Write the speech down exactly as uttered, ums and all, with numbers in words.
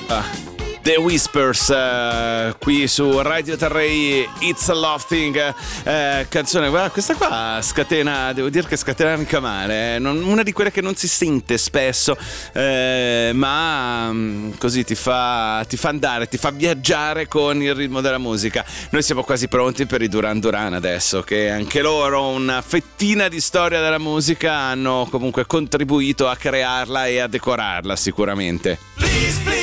The Whispers, uh, qui su Radio Terrei, It's a Love Thing, uh, canzone, guarda, questa qua scatena, devo dire che scatena mica male, eh? non, una di quelle che non si sente spesso, eh, ma um, così ti fa, ti fa andare, ti fa viaggiare con il ritmo della musica. Noi siamo quasi pronti per i Duran Duran adesso, che anche loro una fettina di storia della musica hanno comunque contribuito a crearla e a decorarla sicuramente. Please, please.